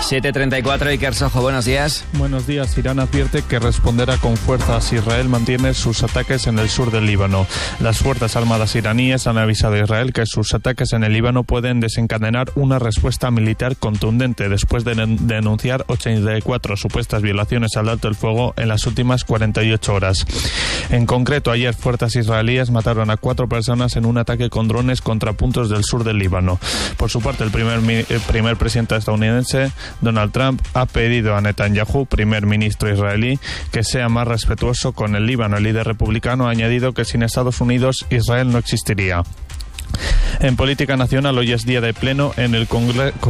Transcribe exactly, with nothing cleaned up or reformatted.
siete treinta y cuatro, Iker Sojo, buenos días. Buenos días. Irán advierte que responderá con fuerza si Israel mantiene sus ataques en el sur del Líbano. Las Fuerzas Armadas iraníes han avisado a Israel que sus ataques en el Líbano pueden desencadenar una respuesta militar contundente después de denunciar ochenta y cuatro supuestas violaciones al alto el fuego en las últimas cuarenta y ocho horas. En concreto, ayer fuerzas israelíes mataron a cuatro personas en un ataque con drones contra puntos del sur del Líbano. Por su parte, el primer, el primer presidente estadounidense, Donald Trump, ha pedido a Netanyahu, primer ministro israelí, que sea más respetuoso con el Líbano. El líder republicano ha añadido que sin Estados Unidos Israel no existiría. En política nacional, hoy es día de pleno en el Congreso